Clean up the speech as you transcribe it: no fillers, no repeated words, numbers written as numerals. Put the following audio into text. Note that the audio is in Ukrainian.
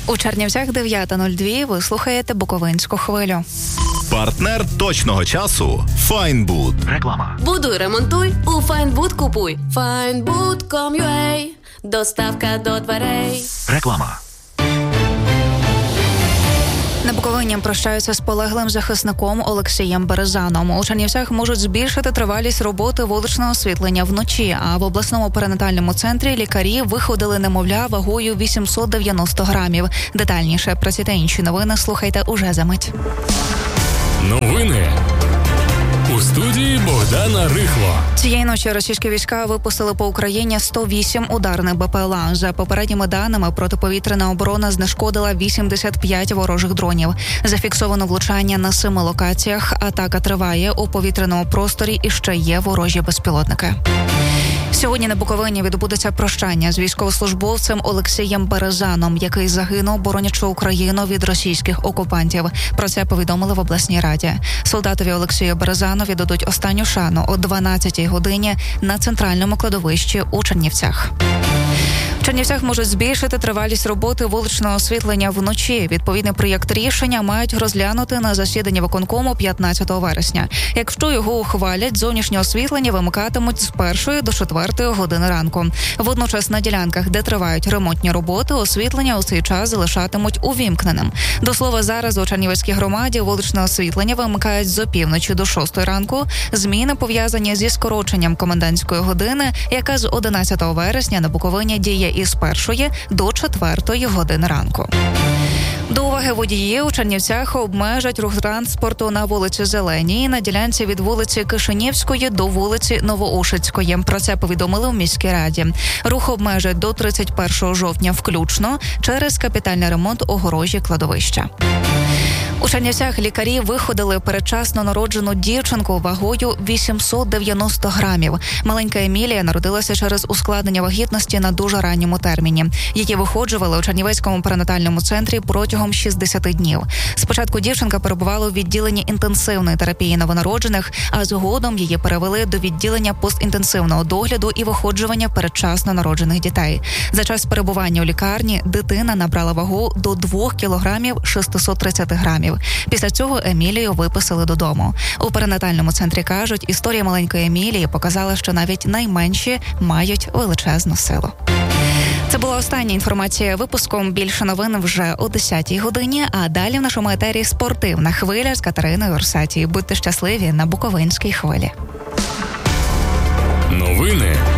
У Чернівцях 9:02 ви слухаєте Буковинську хвилю. Партнер точного часу – Файнбуд. Реклама. Будуй, ремонтуй, у Файнбуд купуй. Findbood.com.ua. Доставка до дверей. Реклама. На Буковині прощаються з полеглим захисником Олексієм Березаном. У Чернівцях можуть збільшити тривалість роботи вуличного освітлення вночі, а в обласному перинатальному центрі лікарі виходили немовля вагою 890 грамів. Детальніше про ці та інші новини слухайте уже за мить. Новини. У студії Богдана Рихло. Цієї ночі російські війська випустили по Україні 108 ударних БПЛА. За попередніми даними, протиповітряна оборона знешкодила 85 ворожих дронів. Зафіксовано влучання на 7 локаціях. Атака триває у повітряному просторі і ще є ворожі безпілотники. Сьогодні на Буковині відбудеться прощання з військовослужбовцем Олексієм Березаном, який загинув, боронячи Україну від російських окупантів. Про це повідомили в обласній раді. Солдатові Олексію Березанові дадуть останню шану о 12-й годині на центральному кладовищі у Чернівцях. В Чернівцях можуть збільшити тривалість роботи вуличного освітлення вночі. Відповідний проєкт рішення мають розглянути на засіданні виконкому 15 вересня. Якщо його ухвалять, зовнішнє освітлення вимикатимуть з 1 до 4 години ранку. Водночас на ділянках, де тривають ремонтні роботи, освітлення у цей час залишатимуть увімкненим. До слова, зараз у Чернівецькій громаді вуличне освітлення вимикають з опівночі до 6 ранку. Зміни пов'язані зі скороченням комендантської години, яка з 11 вересня на Буковині діє із 1 до 4 години ранку. До уваги водіїв, у Чернівцях обмежать рух транспорту на вулиці Зеленій на ділянці від вулиці Кишинівської до вулиці Новоушицької. Про це повідомили у міській раді. Рух обмежать до 31 жовтня включно через капітальний ремонт огорожі кладовища. У Чернівцях лікарі виходили передчасно народжену дівчинку вагою 890 грамів. Маленька Емілія народилася через ускладнення вагітності на дуже ранньому терміні. Її виходжували у Чернівецькому перинатальному центрі протягом 60 днів. Спочатку дівчинка перебувала у відділенні інтенсивної терапії новонароджених, а згодом її перевели до відділення постінтенсивного догляду і виходжування передчасно народжених дітей. За час перебування у лікарні дитина набрала вагу до 2 кілограмів 630 грамів. Після цього Емілію виписали додому. У перинатальному центрі кажуть, історія маленької Емілії показала, що навіть найменші мають величезну силу. Це була остання інформація випуском. Більше новин вже о 10-й годині, а далі в нашому етері спортивна хвиля з Катериною Орсатією. Будьте щасливі на Буковинській хвилі. Новини